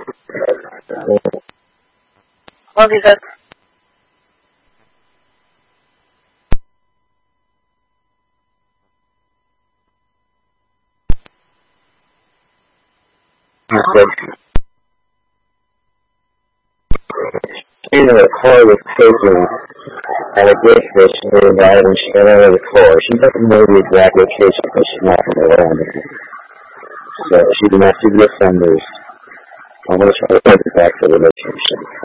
Love you, guys. In the car with taking at a gift that she made out and she got out of the car. She doesn't know the exact location because she's not from around it. So she did not see the offenders. I'm going to try to put it back to the location.